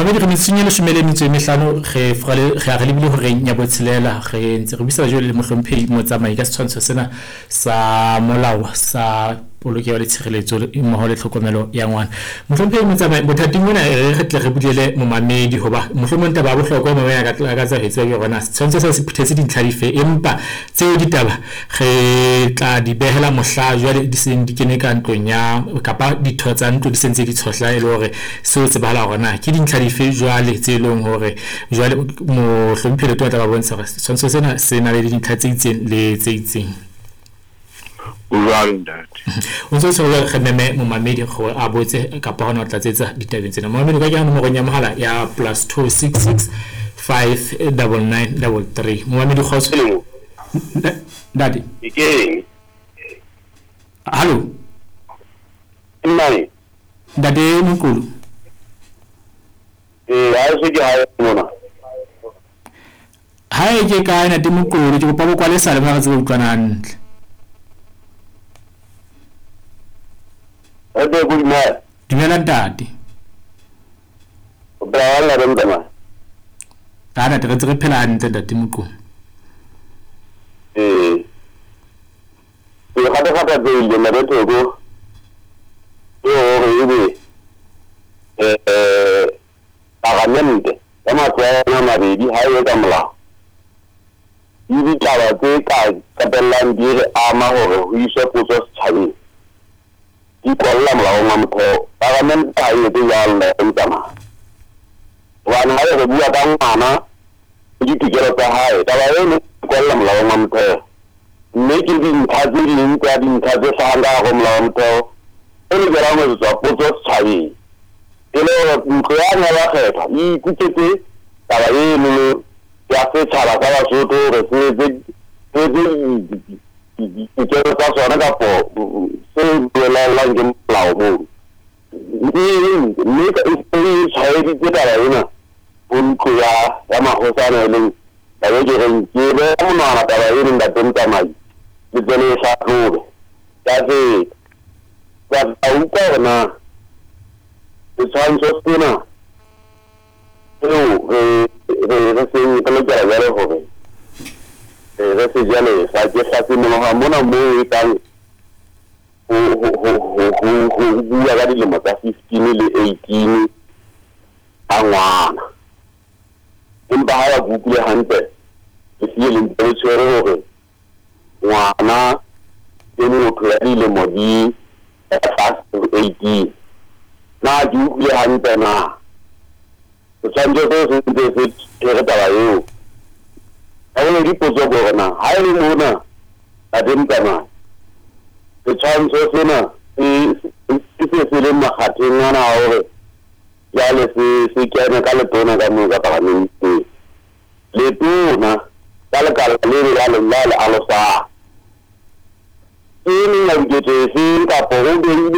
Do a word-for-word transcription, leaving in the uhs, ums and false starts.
Mamedi re metsunya le shumele metso e mehlano ge frale ge a lebile hore nya botshelela ge ntse re bisa jole le mohlomphehi mo tsamai ka setshwantsho sena sa molao sa polokeho le tshireletso mmoho le tlhokomelo ya ngwana mohlomphehi mo tsamai bothating mona re re tle re budile mo mamedi hoba mohlomong taba bo hlokwa mo ya ka ka tsa hetsa ke bona setshwantsho sa se phethetse dintlhadife empa tseo ditaba ge tla di behela mohla jwale di seng di kene ka ntlong ya kapa ditho tsa ntlo di sentse di tshohla e le hore seo tse bala hona ke dintlhadife jwale tse leng hore jwale mo hlomphe le tota ba bontsha hore setshwantsho sena se na le dintlha tse itseng le tse itseng Ural that. Unso so re meme mo mamedi go a botse ka pa hona tlatsetsa ditabeng tsena mo mamedi ka ke mo gonya mohala ya plus two six six five nine nine three three mo mamedi go tshwele dadi Ikeng. Hallo Nai. dadi mukulu Eh a se ke ha mona. Hae ke ka na di mukulu ke pa bo kwale sale ba tse utlwana hantle Ade good man. dumela dadi Bra la re mtama. dada re tse re phela hantle dadi mukulu Eh. Ke khata khata tse ile na retho go. Yo re ibe. Eh eh parlamente. Kama tsaya na mabedi ha yo ka molao. Ibi taba tse ka katellang di re ama hore ho iswe potso setjhabeng. Di kwalla molao wa motho parlamente ha e tse ya le ntama. Wana ha re bua ka ngwana di tikelo tsa hae taba eno kwalla molao wa motho. Mme ke dintlha tse ding tsa dintlha tse hlahang ka ho molao wa motho. E le jara mo tsa potso setjhabeng. E le ntlo ya ngwana kgetha e ikutetse taba eno ya setjhaba ka Basotho re se se ke tsa sona ka po se boela la ke molao mo mme ka e tshwaedi ke taba ena o ntlo ya ya mahosana le ba ye ke re ke be mona taba ena nda tenta mai le tsene sa tlobe ka se ka utlwa na setshwantsho sena eo re re se ke le tsara jalo hore re se jale sa ke sa se mo ha mona mo e tang ho ho ho ho bua ka dilemo tsa fifteen le eighteen a ngwana empa ha ya bukile hantle ke se le ntse hore ngwana ke motho ya dilemo di eighteen na di bukile hantle na setshwantsho se se se se re taba eo a le dipotso bona ha e le mona a dintana setshwantsho sena se se se le makgatheng ana hore ya le se se kena ka letona ka mo ka parlamente le tona ka le ka le le la le la le alosa ini la ke te se ka po go